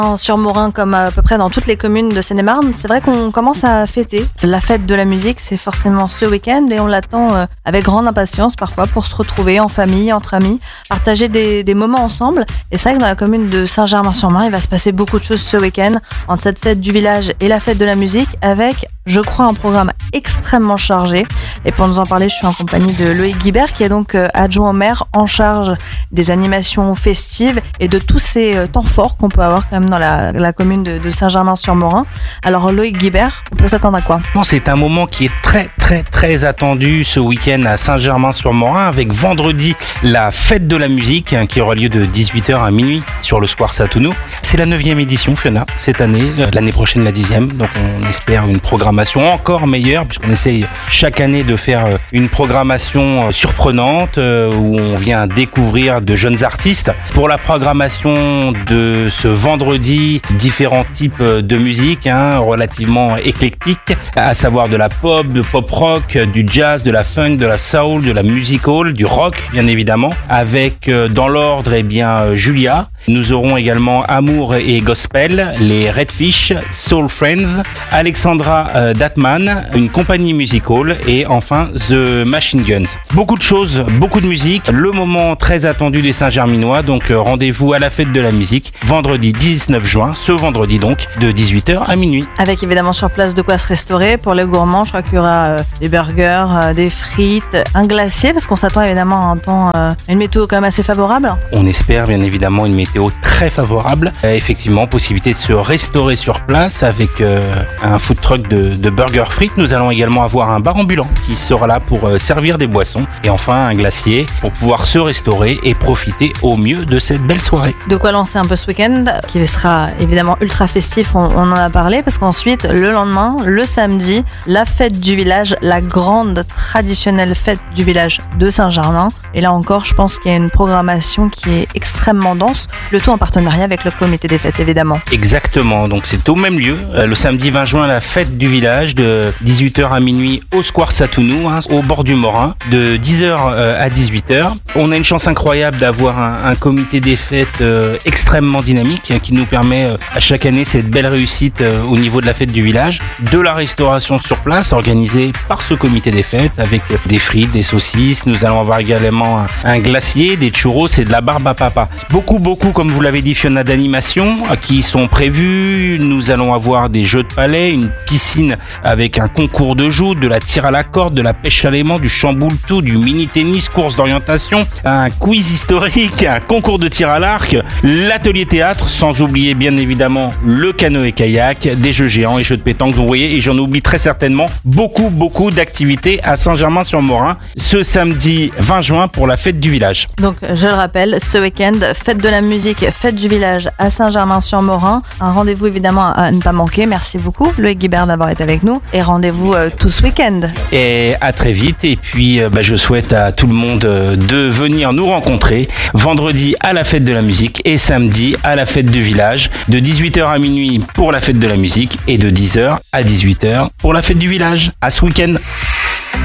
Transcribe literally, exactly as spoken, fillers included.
Sur Morin, comme à peu près dans toutes les communes de Seine-et-Marne, c'est vrai qu'on commence à fêter. La fête de la musique, c'est forcément ce week-end et on l'attend avec grande impatience parfois pour se retrouver en famille, entre amis, partager des, des moments ensemble. Et c'est vrai que dans la commune de Saint-Germain-sur-Marne, il va se passer beaucoup de choses ce week-end entre cette fête du village et la fête de la musique avec, je crois, un programme extrêmement chargé. Et pour nous en parler, je suis en compagnie de Loïc Guibert qui est donc adjoint au maire en charge des animations festives et de tous ces temps forts qu'on peut avoir quand même dans la, la commune de, de Saint-Germain-sur-Morin. Alors Loïc Guibert, on peut s'attendre à quoi ? Bon, c'est un moment qui est très très très attendu ce week-end à Saint-Germain-sur-Morin avec vendredi la fête de la musique hein, qui aura lieu de dix-huit heures à minuit sur le square Satounou. C'est la neuvième édition Fiona cette année, l'année prochaine la dixième, donc on espère une programmation encore meilleure puisqu'on essaye chaque année de faire une programmation surprenante où on vient découvrir de jeunes artistes. Pour la programmation de ce vendredi, différents types de musique hein, relativement éclectiques, à savoir de la pop, de pop rock, du jazz, de la funk, de la soul, de la music hall, du rock bien évidemment, avec dans l'ordre eh bien Julia. Nous aurons également Amour et Gospel, les Redfish, Soul Friends, Alexandra euh, Datman, une compagnie musicale et enfin The Machine Guns. Beaucoup de choses, beaucoup de musique, le moment très attendu des Saint-Germinois, donc euh, rendez-vous à la fête de la musique, vendredi dix-neuf juin, ce vendredi donc, de dix-huit heures à minuit. Avec évidemment sur place de quoi se restaurer pour les gourmands, je crois qu'il y aura euh, des burgers, euh, des frites, un glacier, parce qu'on s'attend évidemment à un temps, euh, une météo quand même assez favorable. On espère bien évidemment une météo très favorable. Euh, effectivement, possibilité de se restaurer sur place avec euh, un food truck de, de burger frites. Nous allons également avoir un bar ambulant qui sera là pour euh, servir des boissons et enfin un glacier pour pouvoir se restaurer et profiter au mieux de cette belle soirée. De quoi lancer un peu ce week-end qui sera évidemment ultra festif, on, on en a parlé parce qu'ensuite le lendemain, le samedi, la fête du village, la grande traditionnelle fête du village de Saint-Germain. Et là encore, je pense qu'il y a une programmation qui est extrêmement dense, le tout en partenariat avec le comité des fêtes évidemment. Exactement, donc c'est au même lieu, euh, le samedi vingt juin, la fête du village de dix-huit heures à minuit au square Satounou, hein, au bord du Morin, de dix heures euh, à dix-huit heures. On a une chance incroyable d'avoir un, un comité des fêtes euh, extrêmement dynamique hein, qui nous permet euh, à chaque année cette belle réussite euh, au niveau de la fête du village, de la restauration sur place organisée par ce comité des fêtes avec euh, des frites, des saucisses. Nous allons avoir également un, un glacier, des churros et de la barbe à papa. Beaucoup, beaucoup, comme vous l'avez dit, Fiona, d'animations qui sont prévues. Nous allons avoir des jeux de palais, une piscine avec un concours de joutes, de la tire à la corde, de la pêche à l'aimant, du chamboule-tout, du mini-tennis, course d'orientation, un quiz historique, un concours de tir à l'arc, l'atelier théâtre, sans oublier bien évidemment le canoë-kayak, des jeux géants et jeux de pétanque. Vous voyez, et j'en oublie très certainement beaucoup, beaucoup d'activités à Saint-Germain-sur-Morin ce samedi vingt juin pour la fête du village. Donc, je le rappelle, ce week-end, fête de la musique, fête du village à Saint-Germain-sur-Morin. Un rendez-vous évidemment à ne pas manquer. Merci beaucoup, Loïc Guibert, d'avoir été avec nous. Et rendez-vous euh, tout ce week-end. Et à très vite. Et puis, euh, bah, je souhaite à tout le monde euh, de venir nous rencontrer vendredi à la fête de la musique et samedi à la fête du village de dix-huit heures à minuit pour la fête de la musique et de dix heures à dix-huit heures pour la fête du village. À ce week-end.